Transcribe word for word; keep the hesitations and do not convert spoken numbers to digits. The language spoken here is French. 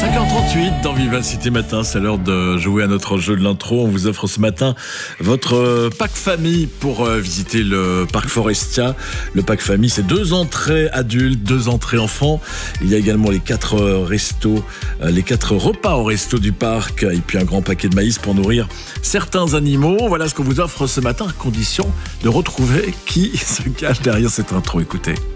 cinq heures trente-huit dans Vivacité Matin, c'est l'heure de jouer à notre jeu de l'intro. On vous offre ce matin votre pack famille pour visiter le parc Forestia. Le pack famille, c'est deux entrées adultes, deux entrées enfants. Il y a également les quatre restos, les quatre repas au resto du parc et puis un grand paquet de maïs pour nourrir certains animaux. Voilà ce qu'on vous offre ce matin, à condition de retrouver qui se cache derrière cette intro. Écoutez.